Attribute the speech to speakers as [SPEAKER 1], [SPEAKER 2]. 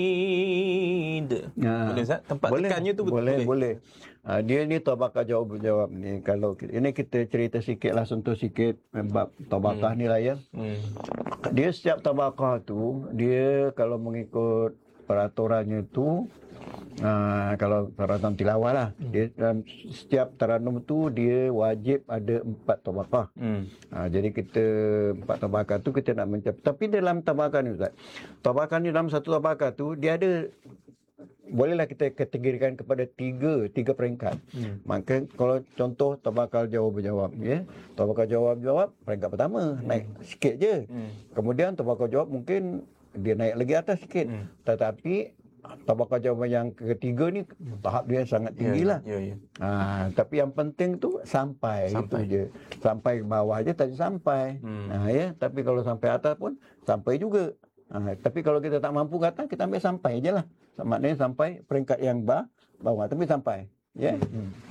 [SPEAKER 1] Boleh Ustaz? Tempat
[SPEAKER 2] boleh,
[SPEAKER 1] tekannya tu
[SPEAKER 2] boleh. Dia ni tabaqah jawab ni. Kalau ini kita cerita sikit lah, sentuh sikit bab tabaqah ni lah ya. Dia setiap tabaqah tu, dia kalau mengikut peraturannya tu, kalau peraturan tilawah lah, dia dalam setiap taranum tu dia wajib ada 4 tabaqah. Jadi kita 4 tabaqah tu kita nak mencapai. Tapi dalam tabaqah ni Ustaz, tabaqah ni dalam satu tabaqah tu dia ada, bolehlah kita kategorikan kepada tiga peringkat. Maka kalau contoh tabaqah jawab-jawab ya. Tabaqah jawab-jawab peringkat pertama naik sikit je. Kemudian tabaqah jawab mungkin dia naik lagi atas sikit. Tetapi tabaqah jawab yang ketiga ni tahap dia sangat tinggi lah. Tapi yang penting tu sampai itu je. Sampai bawah je tak sampai. Ya, tapi kalau sampai atas pun sampai juga. Tapi kalau kita tak mampu ke atas, kita ambil sampai je lah. Maknanya sampai peringkat yang bawah, tapi sampai. Ya.